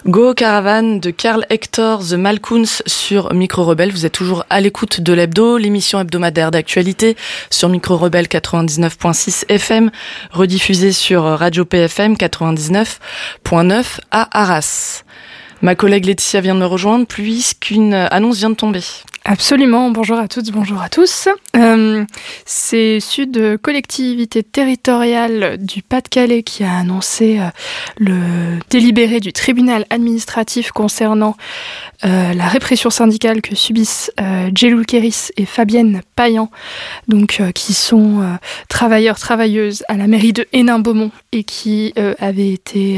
Go Caravan de Karl Hector The Malcoons sur Micro Rebelle. Vous êtes toujours à l'écoute de l'Hebdo, l'émission hebdomadaire d'actualité sur Micro Rebelle 99.6 FM, rediffusée sur Radio PFM 99.9 à Arras. Ma collègue Laetitia vient de me rejoindre puisqu'une annonce vient de tomber. Absolument, bonjour à toutes, bonjour à tous. C'est Sud Collectivité Territoriale du Pas-de-Calais qui a annoncé le délibéré du tribunal administratif concernant la répression syndicale que subissent Djelou Kéris et Fabienne Payan, donc qui sont travailleurs-travailleuses à la mairie de Hénin-Beaumont et qui avaient été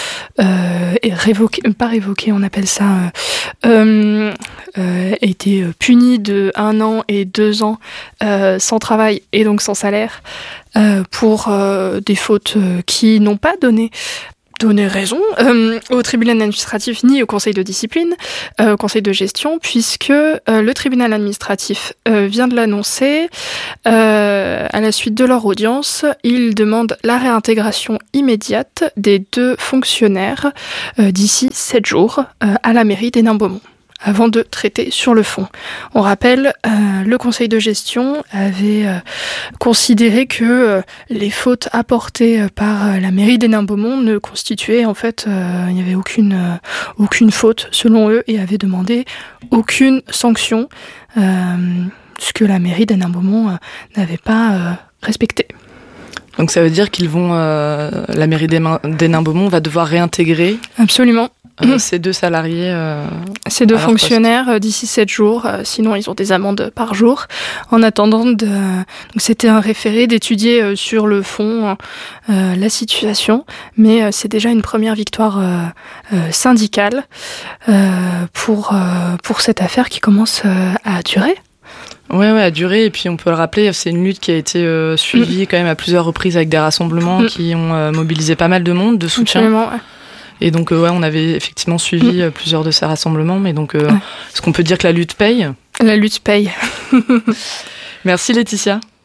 été punis de 1 an et 2 ans sans travail et donc sans salaire pour des fautes qui n'ont pas donné raison au tribunal administratif ni au conseil de discipline, au conseil de gestion, puisque le tribunal administratif vient de l'annoncer. À la suite de leur audience, ils demandent la réintégration immédiate des 2 fonctionnaires d'ici 7 jours à la mairie d'Hénin-Beaumont, avant de traiter sur le fond. On rappelle, le conseil de gestion avait considéré que les fautes apportées par la mairie d'Hénin-Beaumont ne constituaient en fait, il n'y avait aucune faute selon eux et avait demandé aucune sanction, ce que la mairie d'Hénin-Beaumont n'avait pas respecté. Donc ça veut dire qu'ils vont, la mairie d'Hénin-Beaumont va devoir réintégrer. Absolument. Ces 2 salariés. Ces 2 fonctionnaires d'ici 7 jours, sinon ils ont des amendes par jour. En attendant, donc c'était un référé d'étudier sur le fond la situation, mais c'est déjà une première victoire syndicale pour cette affaire qui commence à durer. Ouais, à durer. Et puis on peut le rappeler, c'est une lutte qui a été suivie quand même à plusieurs reprises avec des rassemblements qui ont mobilisé pas mal de monde, de soutien. Absolument, ouais. Et donc, on avait effectivement suivi plusieurs de ces rassemblements. Mais donc, est-ce qu'on peut dire que la lutte paye ? La lutte paye. Merci Laetitia.